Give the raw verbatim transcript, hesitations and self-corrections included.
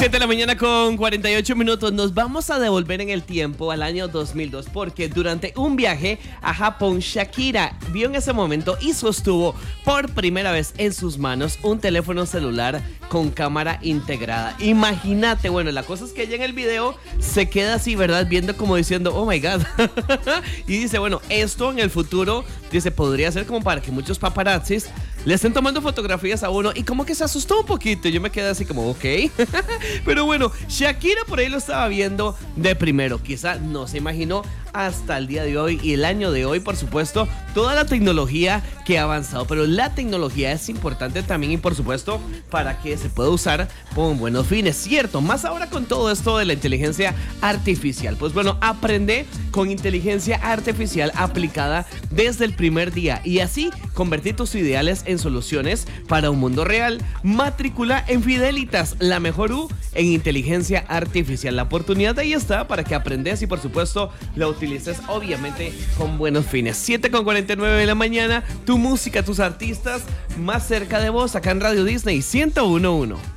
siete de la mañana con cuarenta y ocho minutos. Nos vamos a devolver en el tiempo al año dos mil dos porque durante un viaje a Japón, Shakira vio en ese momento y sostuvo por primera vez en sus manos un teléfono celular con cámara integrada. Imagínate, bueno, la cosa es que ella en el video se queda así, ¿verdad? Viendo como diciendo, oh my God. Y dice, bueno, esto en el futuro, dice, podría ser como para que muchos paparazzis le estén tomando fotografías a uno, y como que se asustó un poquito. Yo me quedé así como, ok. Pero bueno, Shakira por ahí lo estaba viendo de primero. Quizá no se imaginó hasta el día de hoy y el año de hoy, por supuesto, toda la tecnología que ha avanzado. Pero la tecnología es importante también, y por supuesto, para que se pueda usar con buenos fines, ¿cierto? Más ahora con todo esto de la inteligencia artificial. Pues bueno, aprende con inteligencia artificial aplicada desde el primer día y así convertir tus ideales en soluciones para un mundo real. Matrícula en Fidelitas, la mejor U en inteligencia artificial. La oportunidad ahí está para que aprendas y por supuesto la utilices obviamente con buenos fines. siete con cuarenta y nueve de la mañana, tu música, tus artistas más cerca de vos acá en Radio Disney ciento uno punto uno.